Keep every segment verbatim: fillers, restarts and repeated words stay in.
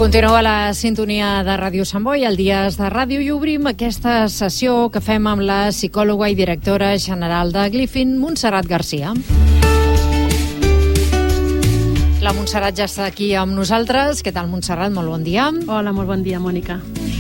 Continua la sintonia de Ràdio Sant Boi, el Dies de Ràdio, i obrim aquesta sessió que fem amb la psicòloga i directora general de Glyphine, Montserrat Garcia. La Montserrat ja està aquí amb nosaltres. Què tal, Montserrat? Molt bon dia. Hola, molt bon dia, Mònica.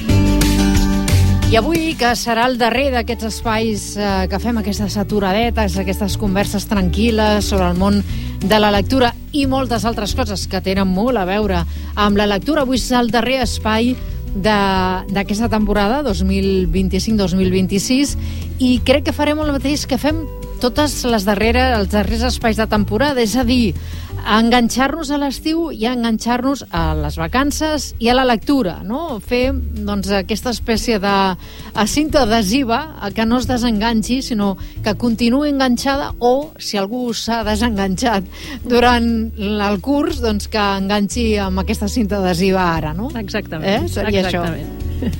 I avui, que serà el darrer d'aquests espais eh, que fem aquestes aturadetes, aquestes converses tranquil·les sobre el món de la lectura i moltes altres coses que tenen molt a veure amb la lectura. Avui és el darrer espai d'aquesta temporada dos mil vint-i-cinc dos mil vint-i-sis i crec que farem el mateix que fem totes les darreres, els darrers espais de temporada, és a dir, enganxar-nos a l'estiu i enganxar-nos a les vacances i a la lectura, no? Fer doncs, aquesta espècie de cinta adhesiva que no es desenganxi, sinó que continuï enganxada, o si algú s'ha desenganxat durant el curs, doncs que enganxi amb aquesta cinta adhesiva ara, no? Exactament. Eh? Seria Exactament.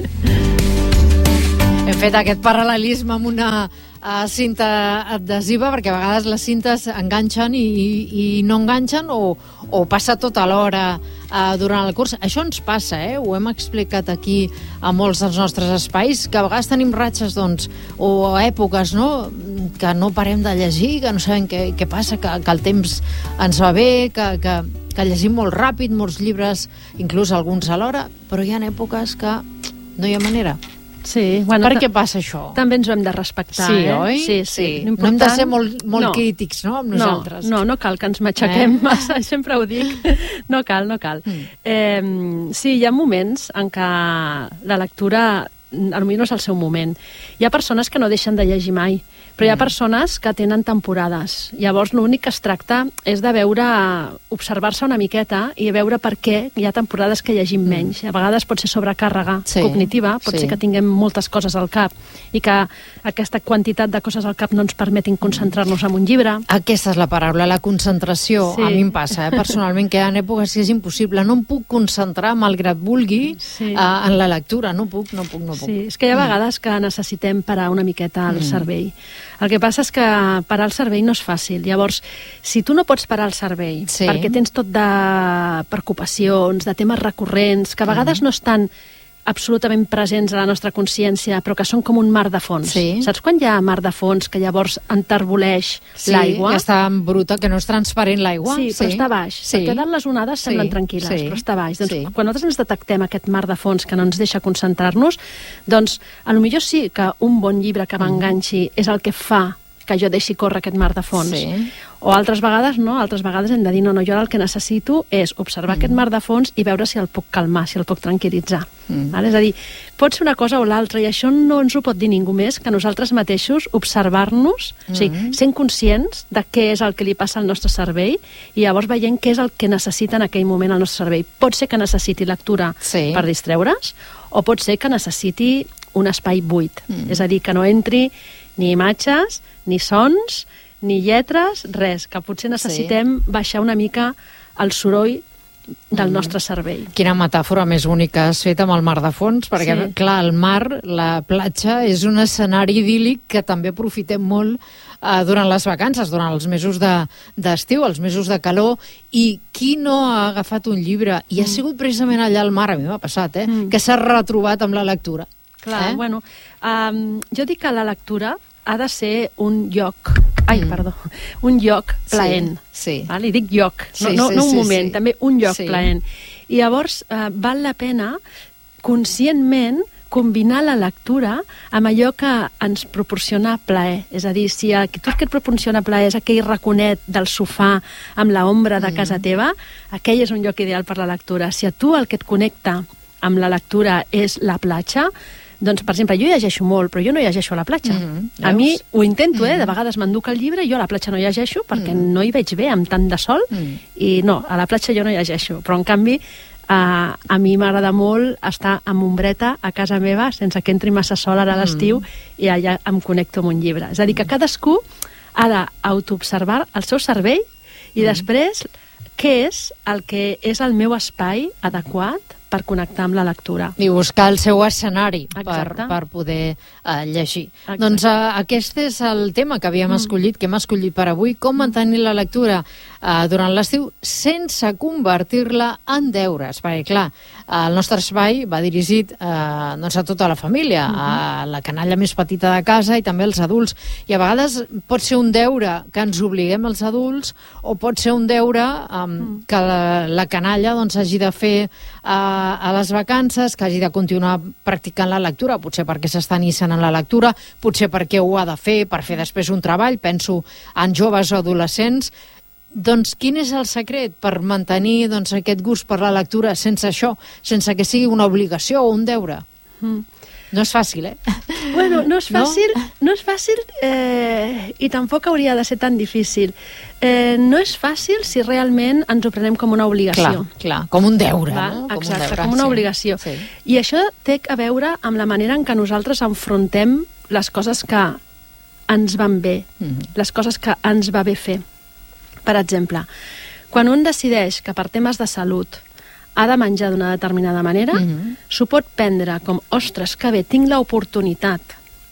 Això. Hem fet aquest paral·lelisme amb una uh, cinta adhesiva, perquè a vegades les cintes enganxen i, i, i no enganxen, o, o passa tota l'hora uh, durant el curs. Això ens passa, eh? Ho hem explicat aquí a molts dels nostres espais, que a vegades tenim ratxes, doncs, o èpoques, no?, que no parem de llegir, que no sabem què, què passa, que, que el temps ens va bé, que, que, que llegim molt ràpid, molts llibres, inclús alguns alhora, però hi ha èpoques que no hi ha manera. Sí, bueno, per què passa això? També ens ho hem de respectar, sí, eh? Oi? Sí, sí. No hem de ser molt, molt no. crítics, no?, amb nosaltres. No, no, no cal que ens matxaquem eh? massa, sempre ho dic. No cal, no cal. Mm. Eh, sí, hi ha moments en què la lectura potser no és el seu moment. Hi ha persones que no deixen de llegir mai, però hi ha persones que tenen temporades. Llavors l'únic que es tracta és de veure, observar-se una miqueta i veure per què hi ha temporades que llegim menys. A vegades pot ser sobrecàrrega sí, cognitiva, pot sí. ser que tinguem moltes coses al cap i que aquesta quantitat de coses al cap no ens permetin concentrar-nos en un llibre. Aquesta és la paraula, la concentració. Sí. A mi em passa, eh, personalment, que hi ha èpoques que és impossible. No em puc concentrar, malgrat vulgui, sí. eh, en la lectura. No puc, no puc, no puc. Sí, és que hi ha vegades que necessitem parar una miqueta el mm. cervell. El que passa és que parar el cervell no és fàcil. Llavors, si tu no pots parar el cervell sí. perquè tens tot de preocupacions, de temes recurrents, que a vegades mm. no estan absolutament presents a la nostra consciència, però que són com un mar de fons. Sí. Saps quan hi ha mar de fons que llavors enterboleix sí, l'aigua? Sí, està bruta, que no és transparent l'aigua. Sí, però sí. està baix. Sí. Perquè dalt les onades semblen sí. tranquil·les, sí. però està baix. Doncs sí. quan nosaltres ens detectem aquest mar de fons que no ens deixa concentrar-nos, doncs a lo millor sí que un bon llibre que m'enganxi és el que fa que jo deixi córrer aquest mar de fons. Sí. O altres vegades no, altres vegades hem de dir no, no, jo el que necessito és observar mm. aquest mar de fons i veure si el puc calmar, si el puc tranquil·litzar. Mm. Vale? És a dir, pot ser una cosa o l'altra, i això no ens ho pot dir ningú més que nosaltres mateixos observar-nos, mm. o sigui, sent conscients de què és el que li passa al nostre cervell i llavors veient què és el que necessita en aquell moment el nostre cervell. Pot ser que necessiti lectura sí. per distreure's, o pot ser que necessiti un espai buit. Mm. És a dir, que no entri ni imatges, ni sons, ni lletres, res, que potser necessitem sí. baixar una mica el soroll del mm. nostre cervell. Quina metàfora més única has fet amb el mar de fons, perquè, sí. clar, el mar, la platja, és un escenari idíl·lic que també aprofitem molt eh, durant les vacances, durant els mesos d'estiu, de, els mesos de calor, i qui no ha agafat un llibre i mm. ha sigut precisament allà al mar, a mi m'ha passat, eh, mm. que s'ha retrobat amb la lectura. Clar, eh? bueno, um, jo dic que la lectura ha de ser un lloc, ai, mm. perdó, un lloc plaent. Sí, sí. Val? I dic lloc, sí, no, no, sí, no un sí, moment, sí. també un lloc sí. plaent. I llavors uh, val la pena conscientment combinar la lectura amb allò que ens proporciona plaer. És a dir, si el, tot que et proporciona plaer és aquell raconet del sofà amb l'ombra de casa teva, aquell és un lloc ideal per la lectura. Si a tu el que et connecta amb la lectura és la platja, doncs, per exemple, jo llegeixo molt, però jo no llegeixo a la platja. Mm-hmm. A mi ho intento, eh? De vegades m'enduc el llibre i jo a la platja no llegeixo perquè mm. no hi veig bé amb tant de sol mm. i no, a la platja jo no llegeixo. Però, en canvi, eh, a mi m'agrada molt estar amb ombreta a casa meva sense que entri massa sol ara a l'estiu mm. i allà em connecto amb un llibre. És a dir, que cadascú ha d'autoobservar el seu cervell i mm. després què és el que és el meu espai adequat per connectar amb la lectura. I buscar el seu escenari per, Exacte. per poder uh, llegir. Exacte. Doncs uh, aquest és el tema que havíem mm. escollit, que hem escollit per avui, com mantenir la lectura uh, durant l'estiu sense convertir-la en deures. Perquè, clar, uh, el nostre espai va dirigit uh, doncs a tota la família, mm -hmm. a la canalla més petita de casa i també als adults. I a vegades pot ser un deure que ens obliguem els adults o pot ser un deure um, mm. que la, la canalla doncs, hagi de fer a, a les vacances, que hagi de continuar practicant la lectura, potser perquè s'està iniciant en la lectura, potser perquè ho ha de fer per fer després un treball, penso en joves o adolescents. Doncs quin és el secret per mantenir doncs, aquest gust per la lectura sense això, sense que sigui una obligació o un deure? Mm. No és fàcil, eh? Bueno, no és fàcil, no, no és fàcil eh, i tampoc hauria de ser tan difícil. Eh, no és fàcil si realment ens ho prenem com una obligació. Clar, clar, com un deure, Val? no? Com Exacte, un deure, com una sí. obligació. Sí. I això té a veure amb la manera en què nosaltres enfrontem les coses que ens van bé, mm-hmm. les coses que ens va bé fer. Per exemple, quan un decideix que per temes de salut ha de menjar d'una determinada manera, mm-hmm. s'ho pot prendre com, ostres, que bé, tinc l'oportunitat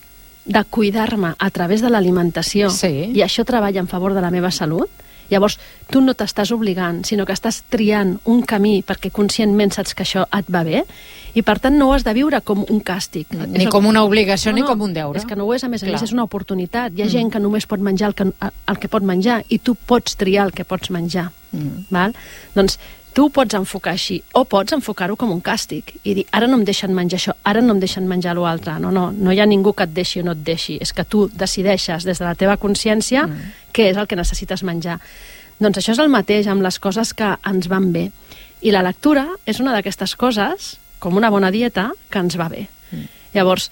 de cuidar-me a través de l'alimentació sí. i això treballa en favor de la meva salut. Llavors, tu no t'estàs obligant, sinó que estàs triant un camí perquè conscientment saps que això et va bé i, per tant, no ho has de viure com un càstig. Ni com una obligació, no, no, ni com un deure. És que no ho és, a més a Clar. més, és una oportunitat. Hi ha mm. gent que només pot menjar el que, el que pot menjar i tu pots triar el que pots menjar. Mm. Val? Doncs tu ho pots enfocar així, o pots enfocar-ho com un càstig i dir, ara no em deixen menjar això, ara no em deixen menjar l'altre. No, no, no hi ha ningú que et deixi o no et deixi. És que tu decideixes des de la teva consciència mm. què és el que necessites menjar. Doncs això és el mateix amb les coses que ens van bé. I la lectura és una d'aquestes coses, com una bona dieta, que ens va bé. Mm. Llavors,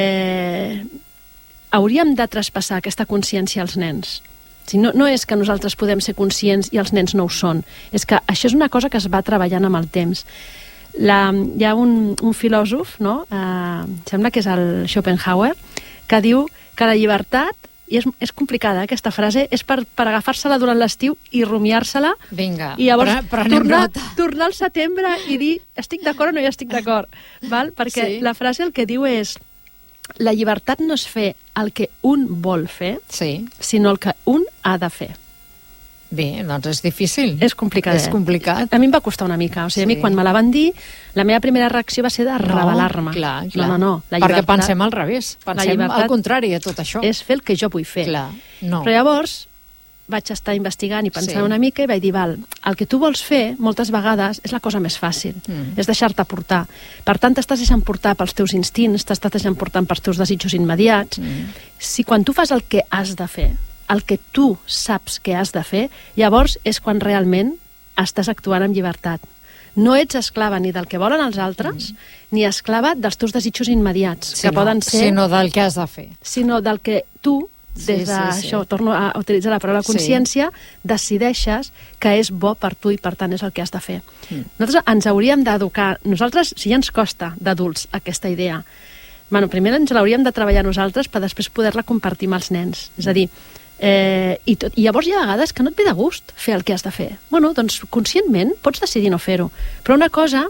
eh, hauríem de traspassar aquesta consciència als nens. Si no, no és que nosaltres podem ser conscients i els nens no ho són. És que això és una cosa que es va treballant amb el temps. La, hi ha un, un filòsof, no? eh, sembla que és el Schopenhauer, que diu que la llibertat, i és, és complicada, eh, aquesta frase, és per, per agafar-se-la durant l'estiu i rumiar-se-la. Vinga, i llavors però, però tornar, tornar al setembre i dir estic d'acord o no hi estic d'acord. Val? Perquè sí. la frase el que diu és la llibertat no és fer el que un vol fer, sí. sinó el que un ha de fer. Bé, doncs és difícil. És complicat. És complicat. A, a mi em va costar una mica. O sigui, sí. a mi quan me la van dir, la meva primera reacció va ser de no, rebel·lar-me. Clar, clar. No, no, no. La Perquè llibertat, pensem al revés. Pensem al contrari de tot això. És fer el que jo vull fer. Clar, no. Però llavors vaig estar investigant i pensant sí. una mica i vaig dir, val, el que tu vols fer moltes vegades és la cosa més fàcil, mm. és deixar-te portar. Per tant, t'estàs deixant portar pels teus instints, t'estàs deixant portar pels teus desitjos immediats. Mm. Si quan tu fas el que has de fer, el que tu saps que has de fer, llavors és quan realment estàs actuant amb llibertat. No ets esclava ni del que volen els altres, mm. ni esclava dels teus desitjos immediats, sí, que no, poden ser... Sinó del que has de fer. Sinó del que tu, des de sí, sí, això, sí. torno a utilitzar la paraula consciència, sí. decideixes que és bo per tu i per tant és el que has de fer. Mm. Nosaltres ens hauríem d'educar, nosaltres, si ja ens costa d'adults aquesta idea, bueno, primer ens l'hauríem de treballar nosaltres per després poder-la compartir amb els nens. És a dir, eh, i, tot, i llavors hi ha vegades que no et ve de gust fer el que has de fer. Bueno, doncs conscientment pots decidir no fer-ho. Però una cosa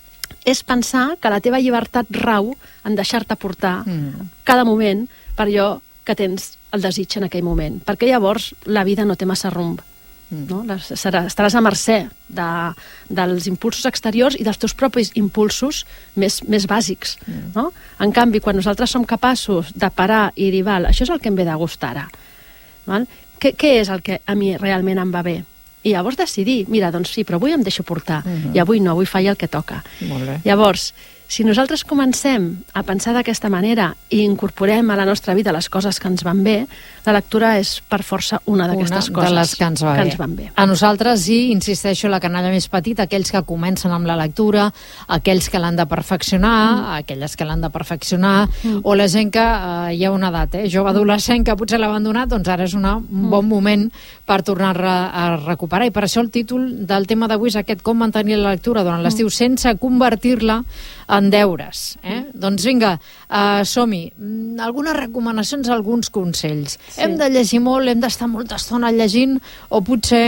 és pensar que la teva llibertat rau en deixar-te portar mm. cada moment per allò que tens el desig en aquell moment, perquè llavors la vida no té massa rumb. Mm. No? Serà, estaràs a mercè de, dels impulsos exteriors i dels teus propis impulsos més, més bàsics. Mm. No? En canvi, quan nosaltres som capaços de parar i dir, val, això és el que em ve de gust ara. Val? Què, què és el que a mi realment em va bé? I llavors decidir, mira, doncs sí, però avui em deixo portar, mm-hmm. i avui no, avui faig el que toca. Molt bé. Llavors, si nosaltres comencem a pensar d'aquesta manera i incorporem a la nostra vida les coses que ens van bé, la lectura és per força una d'aquestes coses de les que ens, va que bé. ens van bé. A nosaltres, sí, insisteixo, la canalla més petita, aquells que comencen amb la lectura, aquells que l'han de perfeccionar, mm. aquelles que l'han de perfeccionar, mm. o la gent que eh, hi ha una edat, eh, jove adolescent que potser l'ha abandonat, doncs ara és una, un mm. bon moment per tornar a, a recuperar. I per això el títol del tema d'avui és aquest, com mantenir la lectura durant l'estiu mm. sense convertir-la en deures. Eh? Mm. Doncs vinga, uh, som-hi. Algunes recomanacions, alguns consells. Sí. Hem de llegir molt, hem d'estar molta estona llegint, o potser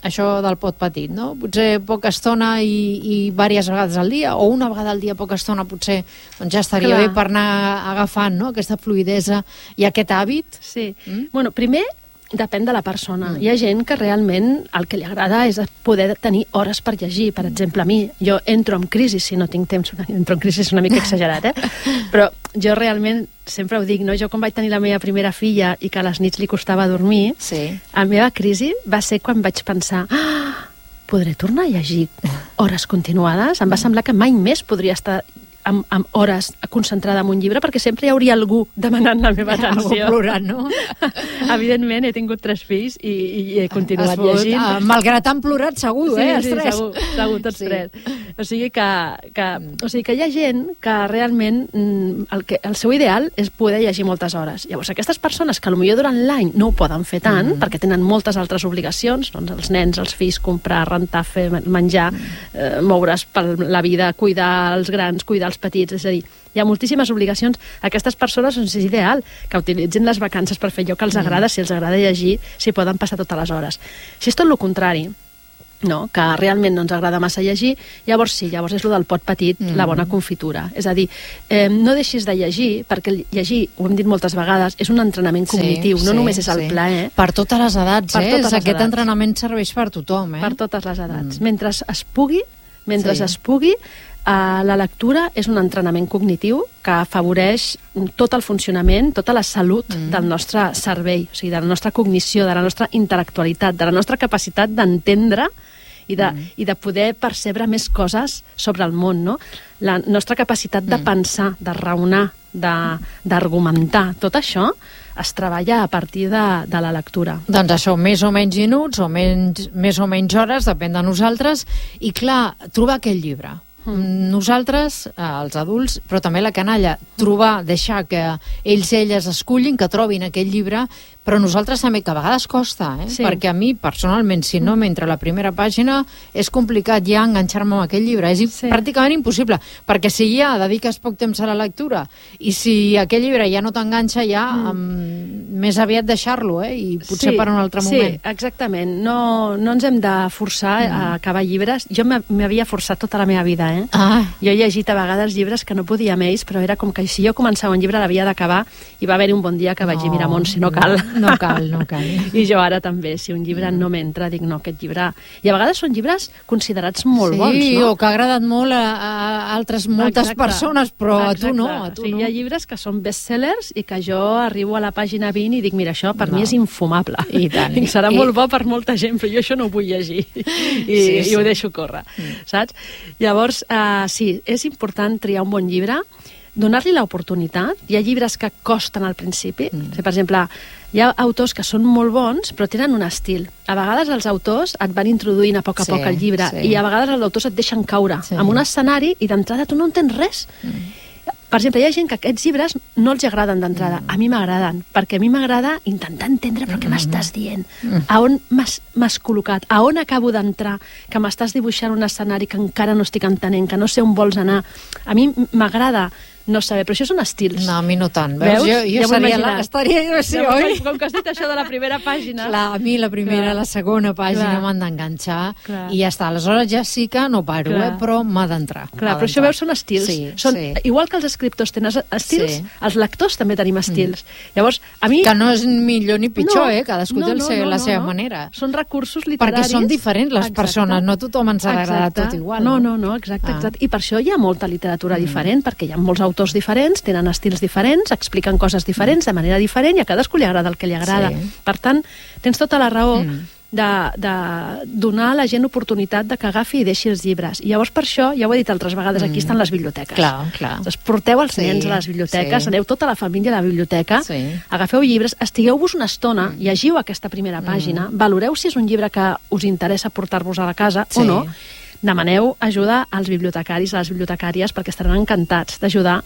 això del pot petit, no? Potser poca estona i, i diverses vegades al dia, o una vegada al dia poca estona potser doncs ja estaria Clar. bé per anar agafant, no?, aquesta fluïdesa i aquest hàbit. Sí. Mm? Bueno, primer depèn de la persona. Mm. Hi ha gent que realment el que li agrada és poder tenir hores per llegir. Per exemple, a mi, jo entro en crisi, si no tinc temps, entro en crisi, és una mica exagerat, eh? Però jo realment, sempre ho dic, no? Jo quan vaig tenir la meva primera filla i que a les nits li costava dormir, sí. la meva crisi va ser quan vaig pensar ah, podré tornar a llegir hores continuades? Em va semblar que mai més podria estar amb, amb hores concentrada en un llibre, perquè sempre hi hauria algú demanant la meva atenció. Algú plorant, no? Evidentment, he tingut tres fills i, i he continuat Has llegint. Pot, uh, malgrat han plorat, segur, sí, eh? Sí, els tres. segur, segur, tots sí. tres. O sigui que, que, o sigui que hi ha gent que realment el, que, el seu ideal és poder llegir moltes hores. Llavors, aquestes persones que potser durant l'any no ho poden fer tant, mm. perquè tenen moltes altres obligacions, doncs els nens, els fills, comprar, rentar, fer menjar, mm. eh, moure's per la vida, cuidar els grans, cuidar els petits, és a dir, hi ha moltíssimes obligacions. Aquestes persones doncs, és ideal que utilitzin les vacances per fer allò que els agrada, si els agrada llegir, si poden passar totes les hores. Si és tot el contrari, no, que realment no ens agrada massa llegir, llavors sí, llavors és el del pot petit, mm. la bona confitura. És a dir, eh, no deixis de llegir, perquè llegir, ho hem dit moltes vegades, és un entrenament cognitiu, sí, no sí, només és el sí. plaer. Per totes les edats, per eh? totes les Aquest edats. entrenament serveix per tothom, eh? Per totes les edats. Mm. Mentre es pugui, mentre sí. es pugui, Uh, la lectura és un entrenament cognitiu que afavoreix tot el funcionament, tota la salut mm. del nostre cervell, o sigui, de la nostra cognició, de la nostra intel·lectualitat, de la nostra capacitat d'entendre i de, mm. i de poder percebre més coses sobre el món, no? La nostra capacitat de mm. pensar, de raonar, d'argumentar, tot això es treballa a partir de, de la lectura. Doncs això, més o menys minuts, o menys, més o menys hores, depèn de nosaltres, i clar, trobar aquell llibre. Mm. Nosaltres, els adults, però també la canalla, trobar, deixar que ells i elles escullin, que trobin aquell llibre, però nosaltres també, que a vegades costa, eh? Sí. Perquè a mi, personalment, si no m'entra la primera pàgina, és complicat ja enganxar-me amb aquell llibre. És sí. pràcticament impossible, perquè si ja dediques poc temps a la lectura i si aquell llibre ja no t'enganxa, ja mm. um, més aviat deixar-lo, eh? I potser sí, per un altre moment. Sí, exactament. No, no ens hem de forçar mm. a acabar llibres. Jo m'havia forçat tota la meva vida, eh? Ah. Jo he llegit a vegades llibres que no podia més, però era com que si jo començava un llibre l'havia d'acabar, i va haver-hi un bon dia que vaig dir, mira, Montse, no cal. No cal, no cal. I jo ara també, si un llibre no m'entra, dic, no, aquest llibre... I a vegades són llibres considerats molt sí, bons, no? Sí, o que ha agradat molt a, a altres moltes Exacte. persones, però Exacte. a tu no. A tu sí, no. Hi ha llibres que són bestsellers i que jo arribo a la pàgina vint i dic, mira, això per no. mi és infumable. I tant. Dic, serà I... molt bo per molta gent, però jo això no ho vull llegir. I, sí, sí. i ho deixo córrer, mm. saps? Llavors, uh, sí, és important triar un bon llibre, donar-li l'oportunitat. Hi ha llibres que costen al principi. Mm. O sigui, per exemple, hi ha autors que són molt bons, però tenen un estil. A vegades els autors et van introduint a poc a sí, poc el llibre, sí. i a vegades els autors et deixen caure sí. en un escenari i d'entrada tu no entens res. Mm. Per exemple, hi ha gent que aquests llibres no els agraden d'entrada. Mm. A mi m'agraden, perquè a mi m'agrada intentar entendre però què mm. m'estàs dient, mm. a on m'has col·locat, a on acabo d'entrar, que m'estàs dibuixant un escenari que encara no estic entenent, que no sé on vols anar. A mi m'agrada no saber, però això són estils. No, a mi no tant. Veus? Jo, jo ja seria la, estaria jo així, ja, oi? Com que has dit això de la primera pàgina... Clar, a mi la primera, clar. la segona pàgina m'han d'enganxar i ja està. Aleshores ja sí que no paro, eh, però m'ha d'entrar. Clar, però això veus, són estils. Sí, són, sí. Igual que els escriptors tenen estils, sí. els lectors també tenim estils. Mm. Llavors, a mi... Que no és millor ni pitjor, no, eh? Cadascú no, té no, seu, no, la seva no. manera. Són recursos literaris... Perquè són diferents les exacte. persones, no a tothom ens ha d'agradar tot igual. No, no, no, exacte, ah. exacte. I per això hi ha molta literatura mm. diferent, perquè hi ha molts autors diferents, tenen estils diferents, expliquen coses diferents, de manera diferent, i a cadascú li agrada el que li agrada. Sí. Per tant, tens tota la raó mm. de, de donar a la gent oportunitat de que agafi i deixi els llibres. I llavors per això, ja ho he dit altres vegades, aquí estan les biblioteques. Clar, clar. Doncs porteu els sí, nens a les biblioteques, sí. aneu tota la família a la biblioteca, sí. agafeu llibres, estigueu-vos una estona, mm. llegiu aquesta primera pàgina, mm. valoreu si és un llibre que us interessa portar-vos a la casa sí. o no, demaneu ajuda als bibliotecaris, a les bibliotecàries, perquè estaran encantats d'ajudar,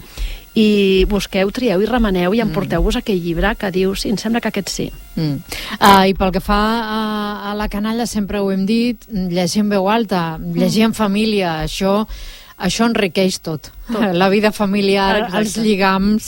i busqueu, trieu i remeneu i emporteu-vos mm. aquell llibre que dius, sí, em sembla que aquest sí. Mm. Uh, I pel que fa a, a la canalla, sempre ho hem dit, llegir en veu alta, llegir mm. en família, això, això enriqueix tot. tot. La vida familiar, exacte. Els lligams,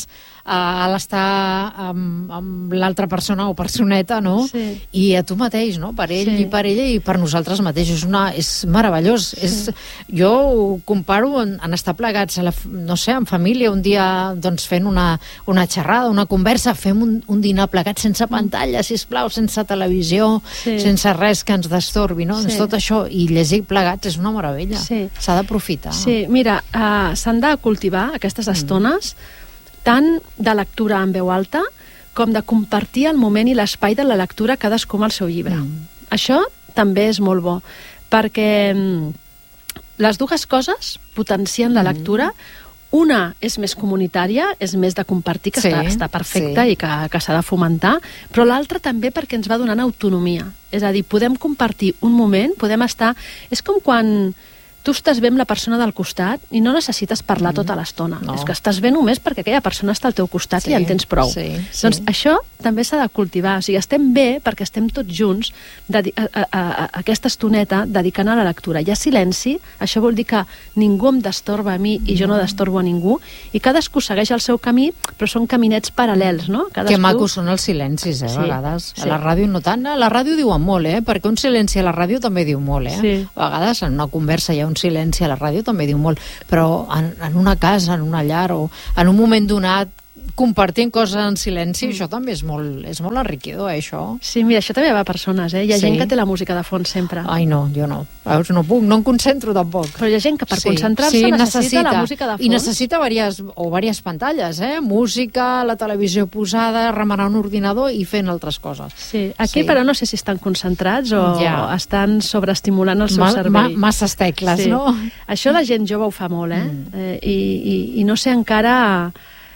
a l'estar amb, amb l'altra persona o personeta, no? Sí. I a tu mateix, no? Per ell Sí. i per ella i per nosaltres mateixos. És, una, és meravellós. Sí. És, jo ho comparo en, en estar plegats, a la, no sé, en família, un dia doncs, fent una, una xerrada, una conversa, fem un, un dinar plegats sense pantalla, sisplau, sense televisió, Sí. sense res que ens destorbi, no? Sí. Doncs tot això, i llegir plegats és una meravella. Sí. S'ha d'aprofitar. Sí, mira, uh, s'han de cultivar aquestes estones tant de lectura en veu alta com de compartir el moment i l'espai de la lectura cadascú amb el seu llibre. Mm. Això també és molt bo, perquè mm, les dues coses potencien la lectura. Una és més comunitària, és més de compartir, que Sí, està, està perfecta sí. i que, que s'ha de fomentar, però l'altra també perquè ens va donant autonomia. És a dir, podem compartir un moment, podem estar... És com quan tu estàs bé amb la persona del costat i no necessites parlar tota l'estona. No. És que estàs bé només perquè aquella persona està al teu costat Sí, i en tens prou. sí, sí. Doncs això també s'ha de cultivar. O sigui, estem bé perquè estem tots junts dedi- a, a, a, a aquesta estoneta dedicant a la lectura. Hi ha silenci, això vol dir que ningú em destorba a mi i jo no destorbo a ningú, i cadascú segueix el seu camí, però són caminets paral·lels, no? Cadascú... Que macos són els silencis, eh, a Sí, vegades. sí. A la ràdio no tant. A la ràdio diuen molt, eh? Perquè un silenci a la ràdio també diu molt, eh? Sí. A vegades en una conversa hi ha un silenci a la ràdio també diu molt. Però en, en una casa, en una llar o en un moment donat compartint coses en silenci, mm. això també és molt, és molt enriquidor, eh, això. Sí, mira, això també va a persones, eh? Hi ha Sí. gent que té la música de fons sempre. Ai, no, jo no. Veus, no puc, no em concentro tampoc. Però hi ha gent que per concentrar-se necessita, la música de fons. I necessita diverses, o diverses pantalles, eh? Música, la televisió posada, remenant un ordinador i fent altres coses. Sí, aquí Sí. però no sé si estan concentrats o Ja. estan sobreestimulant el seu Ma, cervell. ma, masses tecles, Sí. no? Això la gent jove ho fa molt, eh? Mm. eh i, i, I no sé encara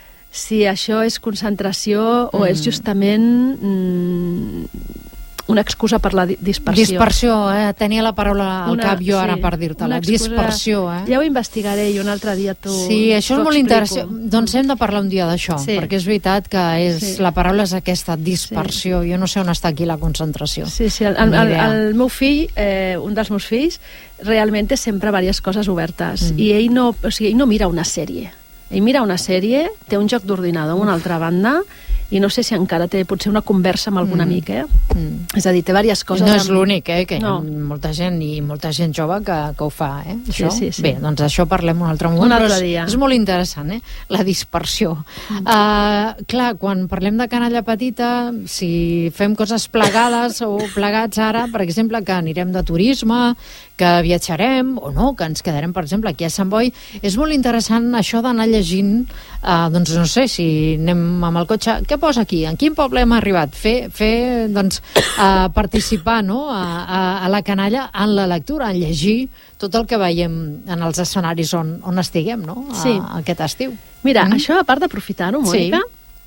si això és concentració o Mm. és justament mm, una excusa per la di- dispersió. Dispersió, eh? Tenia la paraula al Una- cap jo ara sí, per dir-te-la. una excusa- Dispersió, eh? Ja ho investigaré i un altre dia t'ho Sí, això t'ho és molt explico. interessant. Doncs hem de parlar un dia d'això, Sí. perquè és veritat que és, Sí. la paraula és aquesta, dispersió. Jo no sé on està aquí la concentració. Sí, sí, el, el, Ni el, idea. el meu fill, eh, un dels meus fills, realment té sempre diverses coses obertes. Mm. I ell no, o sigui, ell no mira una sèrie. Ell mira una sèrie, té un joc d'ordinador a una altra banda, i no sé si encara té potser una conversa amb algun Mm. amic, eh? Mm. És a dir, té diverses coses... No és amb- l'únic, eh? Que No. hi ha molta gent i molta gent jove que, que ho fa, eh? Sí, Això? sí, sí. Bé, doncs això parlem un altre moment. Un altre però és, dia. És molt interessant, eh? La dispersió. Mm. Uh, clar, quan parlem de canalla petita, si fem coses plegades o plegats ara, per exemple, que anirem de turisme, que viatjarem, o no, que ens quedarem, per exemple, aquí a Sant Boi, és molt interessant això d'anar llegint, uh, doncs no sé, si anem amb el cotxe, què posa aquí? En quin poble hem arribat? Fer, fer doncs, uh, participar, no?, a, a, a la canalla en la lectura, en llegir tot el que veiem en els escenaris on, on estiguem, no?, a, Sí. aquest estiu. Mira, Mm. això, a part d'aprofitar-ho, Mònica,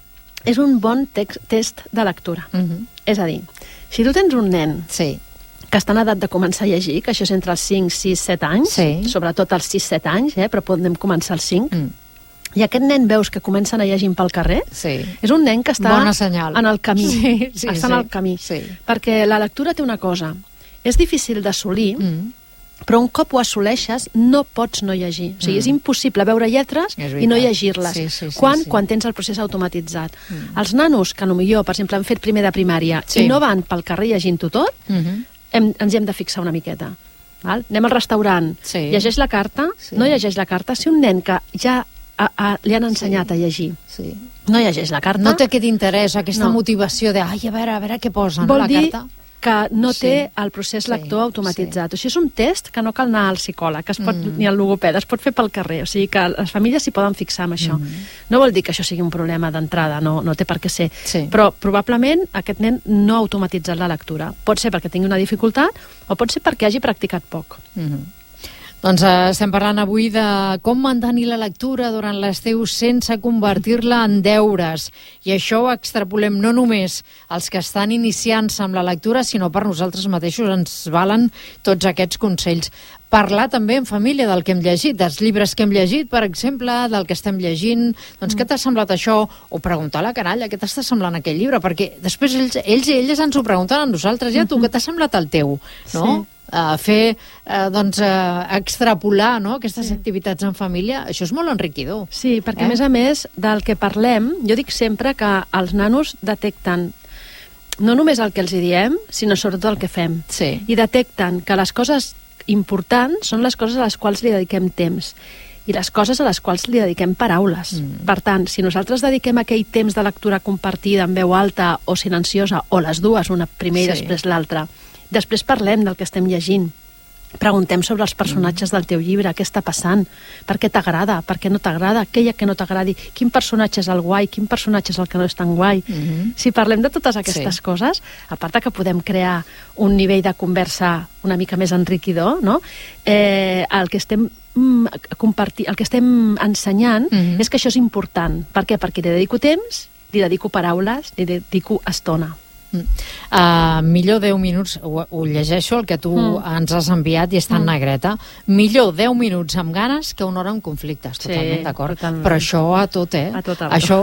és un bon text, test de lectura. Mm -hmm. És a dir, si tu tens un nen Sí. que està en edat de començar a llegir, que això és entre els cinc, sis, set anys, Sí. sobretot als sis, set anys, eh, però podem començar als cinc, Mm. i aquest nen veus que comencen a llegir pel carrer, Sí. és un nen que està Bona senyal. en el camí. Sí, sí, està sí. en el camí. Sí. Perquè la lectura té una cosa. És difícil d'assolir, Mm. però un cop ho assoleixes no pots no llegir. O sigui, Mm. és impossible veure lletres És i no veritat. llegir-les. Sí, sí, sí, quan, sí. quan tens el procés automatitzat. Mm. Els nanos que potser, per exemple, han fet primer de primària Sí. i no van pel carrer llegint-ho tot, Mm -hmm. hem, ens hi hem de fixar una miqueta. Val? Anem al restaurant, Sí. llegeix la carta, Sí. no llegeix la carta. Si un nen que ja a, a, li han ensenyat Sí. a llegir Sí. no llegeix la carta, No té aquest interès, aquesta No. motivació de, ai, a veure, a veure què posa, no, vol la dir carta. que no Sí. té el procés Sí, lector automatitzat. O sigui, és un test que no cal anar al psicòleg, que es pot, Mm. ni al logopeda, es pot fer pel carrer. O sigui, que les famílies s'hi poden fixar amb això. Mm. No vol dir que això sigui un problema d'entrada, no, no té per què ser. Sí. Però probablement aquest nen no ha automatitzat la lectura. Pot ser perquè tingui una dificultat o pot ser perquè hagi practicat poc. Mm -hmm. Doncs eh, estem parlant avui de com mantenir la lectura durant l'estiu sense convertir-la en deures. I això ho extrapolem no només als que estan iniciant-se amb la lectura, sinó per nosaltres mateixos ens valen tots aquests consells. Parlar també en família del que hem llegit, dels llibres que hem llegit, per exemple, del que estem llegint, doncs què t'ha semblat això? O preguntar a la canalla, què t'està semblant aquell llibre? Perquè després ells, ells i elles ens ho pregunten a nosaltres, ja tu, què t'ha semblat el teu? No? Sí. uh, fer, uh, doncs, uh, extrapolar, no?, aquestes sí. activitats en família, això és molt enriquidor. Sí, perquè eh? a més a més del que parlem, jo dic sempre que els nanos detecten no només el que els hi diem, sinó sobretot el que fem. Sí. I detecten que les coses importants són les coses a les quals li dediquem temps i les coses a les quals li dediquem paraules. Mm. Per tant, si nosaltres dediquem aquell temps de lectura compartida en veu alta o silenciosa, o les dues, una primer sí. i després l'altra, després parlem del que estem llegint, preguntem sobre els personatges del teu llibre, què està passant, per què t'agrada, per què no t'agrada, què hi ha que no t'agradi, quin personatge és el guai, quin personatge és el que no és tan guai. Mm-hmm. Si parlem de totes aquestes sí. coses, a part que podem crear un nivell de conversa una mica més enriquidor, no? eh, el que estem compartir, el que estem ensenyant mm-hmm. és que això és important. Per què? Perquè li dedico temps, li dedico paraules, li dedico estona. Mm. Uh, millor deu minuts, ho, ho llegeixo, el que tu mm. ens has enviat i està en mm. negreta, millor deu minuts amb ganes que una hora amb conflictes, totalment, sí, d'acord? Totalment. Però això a tot, eh? A tot, a això,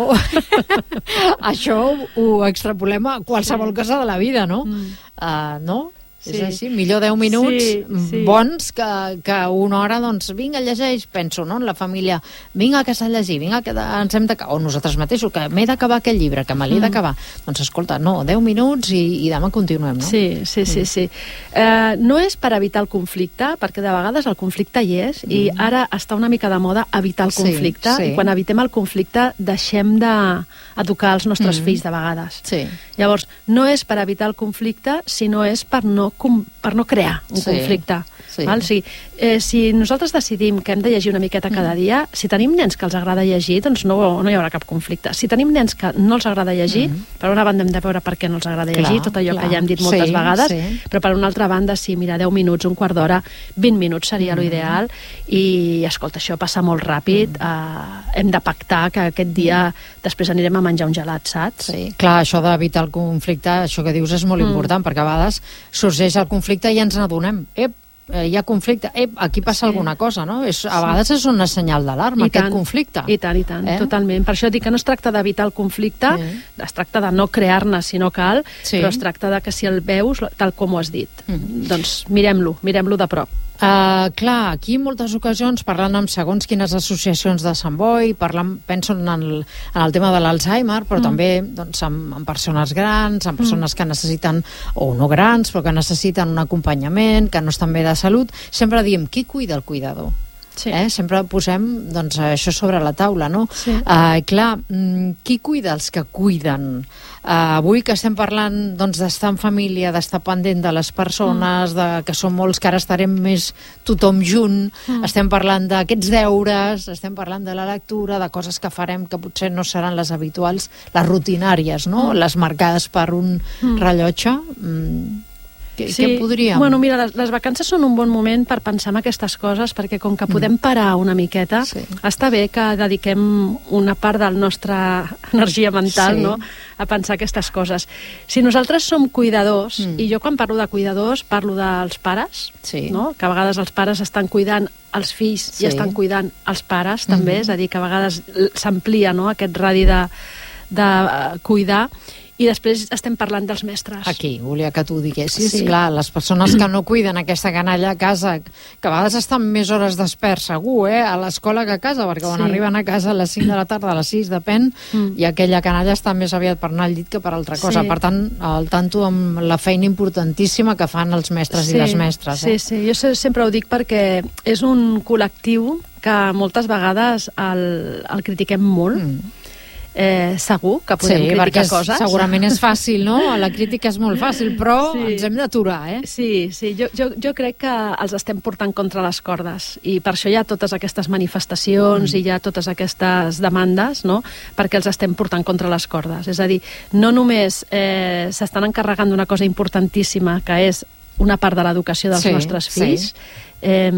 això ho extrapolem a qualsevol sí. cosa de la vida, no? Mm. Uh, no? Sí. És així, millor deu minuts sí, sí. bons que, que una hora, doncs, vinga, llegeix, penso, no?, en la família, vinga, que s'ha de llegir, vinga, que ens hem d'acabar, o nosaltres mateixos, que m'he d'acabar aquest llibre, que me l'he mm. d'acabar. Doncs, escolta, no, deu minuts i, i demà continuem, no? Sí, sí, sí, mm. sí. Eh, no és per evitar el conflicte, perquè de vegades el conflicte hi és, mm. i ara està una mica de moda evitar el conflicte, sí, sí. i quan evitem el conflicte deixem d'educar els nostres mm. fills de vegades. Sí. Llavors, no és per evitar el conflicte, sinó és per no per no crear un sí, conflicte. Sí. Val? O sigui, eh, si nosaltres decidim que hem de llegir una miqueta cada mm. dia, si tenim nens que els agrada llegir, doncs no, no hi haurà cap conflicte. Si tenim nens que no els agrada llegir, mm. per una banda hem de veure per què no els agrada clar, llegir, tot allò clar. que ja hem dit moltes sí, vegades, sí. però per una altra banda, sí, mira, deu minuts, un quart d'hora, vint minuts seria mm. l'ideal, i, escolta, això passa molt ràpid, mm. eh, hem de pactar que aquest dia després anirem a menjar un gelat, saps? Sí, clar, això d'evitar el conflicte, això que dius és molt mm. important, perquè a vegades sorgeix el conflicte i ens n'adonem. Ep, hi ha conflicte, ep, aquí passa sí. alguna cosa, no? És, a vegades és una senyal d'alarma, aquest tant, conflicte. I tant, i tant, eh? totalment. Per això dic que no es tracta d'evitar el conflicte, sí. es tracta de no crear-ne si no cal, sí. però es tracta de que si el veus, tal com ho has dit, mm. doncs mirem-lo, mirem-lo de prop. Uh, clar, aquí en moltes ocasions parlant amb segons quines associacions de Sant Boi, parlant, penso en el, en el tema de l'Alzheimer, però mm. també doncs, amb, amb persones grans, amb persones mm. que necessiten, o no grans, però que necessiten un acompanyament, que no estan bé de salut, sempre diem, qui cuida el cuidador? Sí. Eh? Sempre posem doncs, això sobre la taula, no? Sí. Uh, clar, qui cuida els que cuiden? Uh, avui que estem parlant doncs, d'estar en família, d'estar pendent de les persones, mm. de, que són molts, que ara estarem més tothom junt, mm. estem parlant d'aquests deures, estem parlant de la lectura, de coses que farem que potser no seran les habituals, les rutinàries, no? Mm. Les marcades per un mm. rellotge. Mm. Què, sí. què podríem? Bueno, mira, les, les vacances són un bon moment per pensar en aquestes coses, perquè com que podem parar una miqueta, sí. està bé que dediquem una part de la nostra energia mental sí. no? a pensar aquestes coses. Si nosaltres som cuidadors, mm. i jo quan parlo de cuidadors parlo dels pares, sí. no? que a vegades els pares estan cuidant els fills sí. i estan cuidant els pares també, mm-hmm. és a dir, que a vegades s'amplia no? aquest radi de, de cuidar. I després estem parlant dels mestres. Aquí, volia que tu diguessis. Sí. Clar, les persones que no cuiden aquesta canalla a casa, que a vegades estan més hores desperts, segur, eh? a l'escola que a casa, perquè quan sí. arriben a casa a les cinc de la tarda, a les sis, depèn, mm. i aquella canalla està més aviat per anar al llit que per altra cosa. Sí. Per tant, al tanto amb la feina importantíssima que fan els mestres sí. i les mestres. Eh? Sí, sí, jo sempre ho dic perquè és un col·lectiu que moltes vegades el, el critiquem molt, mm. Eh, segur que podem sí, criticar coses. Segurament és fàcil, no? La crítica és molt fàcil, però sí. ens hem d'aturar, eh? Sí, sí. Jo, jo, jo crec que els estem portant contra les cordes i per això hi ha totes aquestes manifestacions mm. i hi ha totes aquestes demandes, no? Perquè els estem portant contra les cordes. És a dir, no només eh, s'estan encarregant d'una cosa importantíssima, que és una part de l'educació dels sí, nostres fills, sí. eh,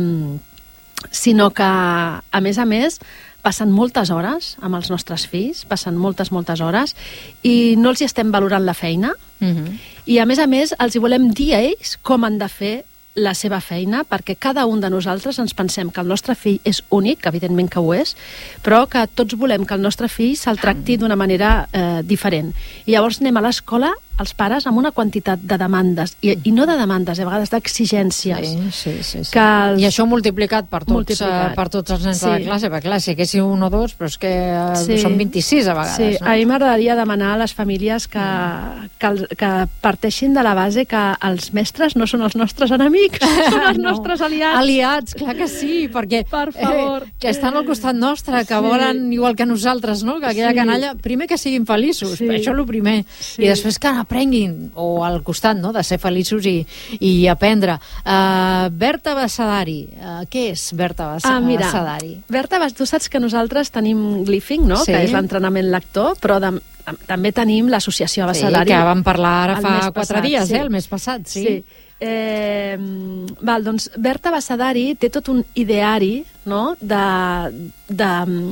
sinó que, a més a més, passen moltes hores amb els nostres fills, passen moltes, moltes hores, i no els hi estem valorant la feina, mm-hmm. i a més a més els hi volem dir a ells com han de fer la seva feina, perquè cada un de nosaltres ens pensem que el nostre fill és únic, evidentment que ho és, però que tots volem que el nostre fill se'l tracti d'una manera eh, diferent. I llavors anem a l'escola els pares amb una quantitat de demandes, i, i no de demandes, a vegades d'exigències. Sí, sí, sí. sí. Que els... I això multiplicat per tots, multiplicat. per tots els nens sí. de la classe, perquè clar, si haguessin un o dos, però és que sí. són vint-i-sis a vegades. Sí, no? a mi m'agradaria demanar a les famílies que, mm. que, el, que parteixin de la base que els mestres no són els nostres enemics, són els no. nostres aliats. Aliats, clar que sí, perquè per favor. Eh, que estan al costat nostre, que sí. volen igual que nosaltres, no? Que aquella sí. canalla, primer que siguin feliços, sí. això és el primer, sí. i després que aprenguin, o al costat, no?, de ser feliços i, i aprendre. Uh, Berta Bassadari, uh, què és Berta Bas ah, mira, Bassadari? Berta, tu saps que nosaltres tenim Glyphing, no?, sí. que és l'entrenament lector, però de, també tenim l'associació Bassadari. Sí, que vam parlar ara fa quatre passat, dies, sí. eh, el mes passat, sí. sí. Eh, val, doncs Berta Bassadari té tot un ideari, no?, de... de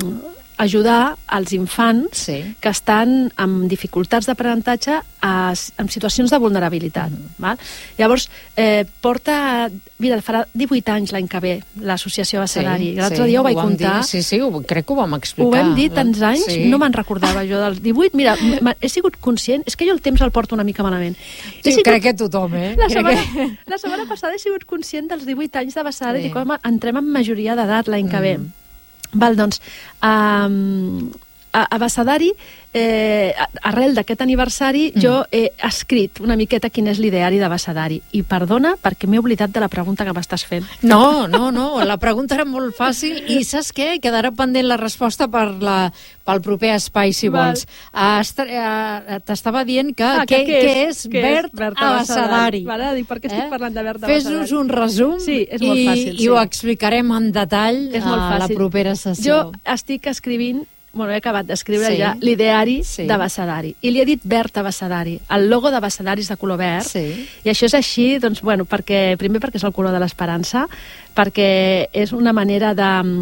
ajudar els infants sí. que estan amb dificultats d'aprenentatge en situacions de vulnerabilitat. Mm. Val? Llavors, eh, porta... Mira, farà divuit anys l'any que ve, l'associació Bassadari. Sí, L'altre sí, dia ho vaig ho contar. Dir, sí, sí, ho, crec que ho vam explicar. Ho vam dir tants anys, sí. no me'n recordava jo dels divuit. Mira, he sigut conscient, és que jo el temps el porto una mica malament. Sí, sigut, crec que tothom, eh? La setmana, que... la setmana passada he sigut conscient dels divuit anys de Bassadari sí. i com entrem en majoria d'edat l'any que ve. Mm. Val, doncs, um, a, a Bassadari, eh, arrel d'aquest aniversari, mm. jo he escrit una miqueta quin és l'ideari de Bassadari. I perdona, perquè m'he oblidat de la pregunta que m'estàs fent. No, no, no, la pregunta era molt fàcil i saps què? Quedarà pendent la resposta per la, pel proper espai, si Val. vols. Uh, T'estava dient que ah, què, que què és, què Bert Berta a Bassadari. Vale, dir, per què estic eh? parlant de Berta Fes-nos Bassadari? un resum sí, és molt i, fàcil, i sí. ho explicarem en detall a la propera sessió. Jo estic escrivint Bueno, he acabat d'escriure sí. ja l'ideari sí. de Bassadari. I li he dit Berta Bassadari. El logo de Bassadari és de color verd. Sí. I això és així, doncs, bueno, perquè, primer perquè és el color de l'esperança, perquè és una manera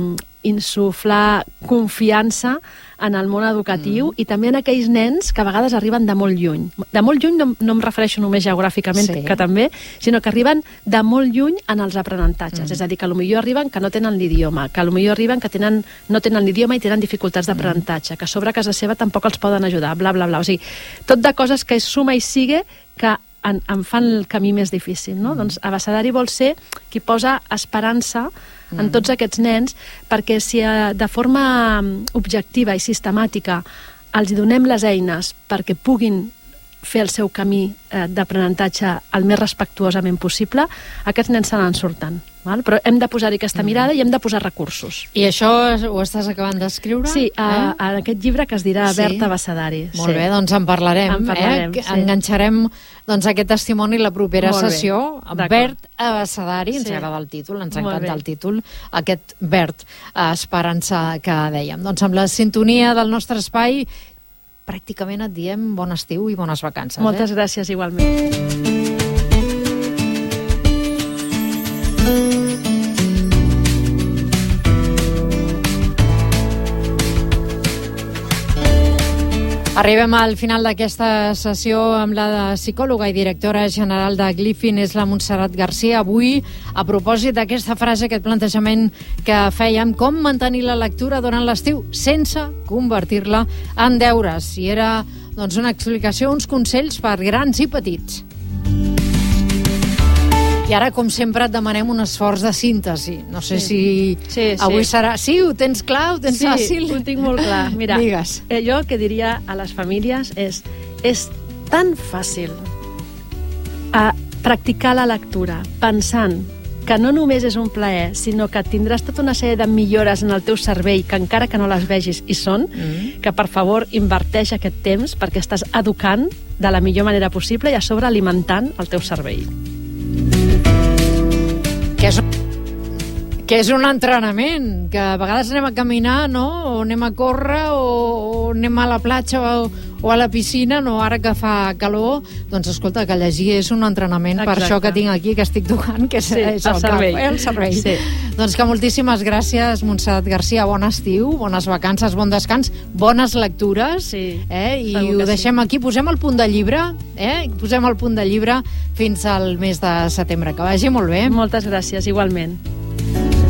d'insuflar confiança en el món educatiu mm. i també en aquells nens que a vegades arriben de molt lluny. De molt lluny no, no em refereixo només geogràficament, sí. que també, sinó que arriben de molt lluny en els aprenentatges. Mm. És a dir, que potser arriben que no tenen l'idioma, que potser arriben que tenen, no tenen l'idioma i tenen dificultats d'aprenentatge, que a sobre a casa seva tampoc els poden ajudar, bla, bla, bla. O sigui, tot de coses que és suma i sigue que en, en fan el camí més difícil, no? Mm. Doncs a Bassadari vol ser qui posa esperança en tots aquests nens, perquè si de forma objectiva i sistemàtica els donem les eines perquè puguin fer el seu camí eh, d'aprenentatge el més respectuosament possible, aquests nens se n'en surten. Val? Però hem de posar-hi aquesta mirada i hem de posar recursos. I això ho estàs acabant d'escriure? Sí, a, eh? en aquest llibre que es dirà sí. Berta Bassadari. Molt sí. bé, doncs en parlarem. En parlarem eh? sí. Enganxarem doncs, aquest testimoni la propera Molt sessió. Bert a Bassadari, ens sí. agrada el títol, ens encanta el títol, aquest Bert a Esperança que dèiem. Doncs amb la sintonia del nostre espai pràcticament et diem bon estiu i bones vacances. Moltes eh? gràcies, igualment. Arribem al final d'aquesta sessió amb la psicòloga i directora general de Glyphing, és la Montserrat Garcia. Avui, a propòsit d'aquesta frase, aquest plantejament que fèiem, com mantenir la lectura durant l'estiu sense convertir-la en deures. I era doncs, una explicació, uns consells per grans i petits. I ara, com sempre, et demanem un esforç de síntesi. No sé sí. si sí, sí. avui serà... Sí, ho tens clar, ho tens sí, fàcil? Sí, ho tinc molt clar. Mira, eh, jo el que diria a les famílies és és tan fàcil a practicar la lectura pensant que no només és un plaer, sinó que tindràs tota una sèrie de millores en el teu cervell que encara que no les vegis hi són, mm. que per favor inverteix aquest temps perquè estàs educant de la millor manera possible i a sobre alimentant el teu cervell. Que és, que és un entrenament, que a vegades anem a caminar, no? O anem a córrer, o, o anem a la platja o, o a la piscina, no? Ara que fa calor, doncs escolta, que llegir és un entrenament. Exacte. Per això que tinc aquí, que estic tocant, que és, sí, és el, el cervell. Cap, eh? El cervell. Sí. Doncs que moltíssimes gràcies, Montserrat Garcia, bon estiu, bones vacances, bon descans, bones lectures, sí, eh? I ho deixem sí. aquí, posem el punt de llibre, eh? Posem el punt de llibre fins al mes de setembre. Que vagi molt bé. Moltes gràcies, igualment.